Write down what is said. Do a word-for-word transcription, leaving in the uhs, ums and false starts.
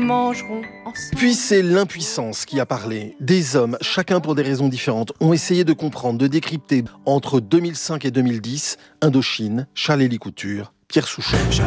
mangerons ensemble. Puis c'est l'impuissance qui a parlé. Des hommes, chacun pour des raisons différentes, ont essayé de comprendre, de décrypter entre deux mille cinq et deux mille dix, Indochine, Charles-Élie Couture, Pierre Souchon.